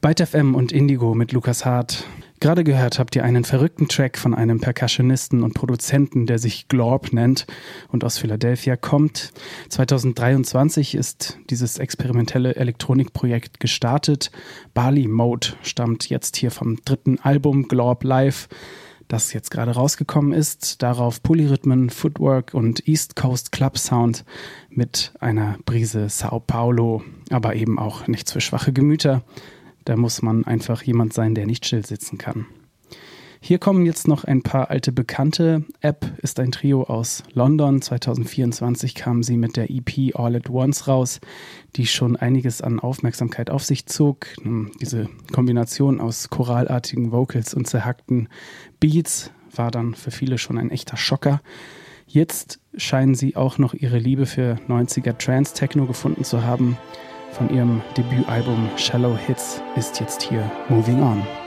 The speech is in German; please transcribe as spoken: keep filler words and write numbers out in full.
Byte F M und Indigo mit Lukas Hart. Gerade gehört habt ihr einen verrückten Track von einem Percussionisten und Produzenten, der sich Glorb nennt und aus Philadelphia kommt. zwanzig dreiundzwanzig ist dieses experimentelle Elektronikprojekt gestartet. Bali Mode stammt jetzt hier vom dritten Album Glorb Live, das jetzt gerade rausgekommen ist. Darauf Polyrhythmen, Footwork und East Coast Club Sound mit einer Prise Sao Paulo, aber eben auch nichts für schwache Gemüter. Da muss man einfach jemand sein, der nicht still sitzen kann. Hier kommen jetzt noch ein paar alte Bekannte. App ist ein Trio aus London. zwanzig vierundzwanzig kamen sie mit der E P All at Once raus, die schon einiges an Aufmerksamkeit auf sich zog. Diese Kombination aus choralartigen Vocals und zerhackten Beats war dann für viele schon ein echter Schocker. Jetzt scheinen sie auch noch ihre Liebe für neunziger Trance-Techno gefunden zu haben. Von ihrem Debütalbum Shallow Hits ist jetzt hier Moving On.